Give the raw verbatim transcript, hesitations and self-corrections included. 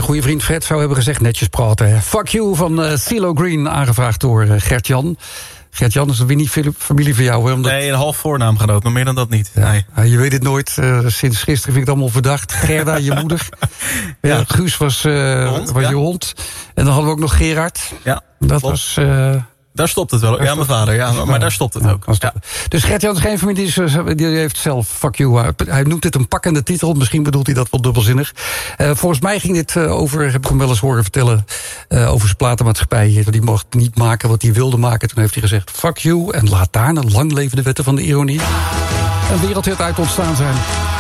goede vriend Fred zou hebben gezegd, netjes praten. Fuck You van uh, CeeLo Green, aangevraagd door uh, Gert-Jan. Gert-Jan is weer niet veel familie voor jou, hè? Omdat... Nee, een half voornaamgenoot, maar meer dan dat niet. Ja, nee. Je weet het nooit. Uh, sinds gisteren vind ik het allemaal verdacht. Gerda, je moeder. Ja, ja. Guus was, uh, hond, was ja. je hond. En dan hadden we ook nog Gerard. Ja, dat klopt. was... Uh... Daar stopt het wel. Ja, mijn vader. Ja, maar, maar daar stopt het ook. Ja. Dus Gert-Jan is geen familie, die heeft zelf Fuck You. Hij noemt dit een pakkende titel. Misschien bedoelt hij dat wel dubbelzinnig. Uh, volgens mij ging dit uh, over, heb ik hem wel eens horen vertellen, uh, over zijn platenmaatschappij. Die mocht niet maken wat hij wilde maken. Toen heeft hij gezegd Fuck You. En laat daarna lang leven de wetten van de ironie. Een wereldhit uit ontstaan zijn.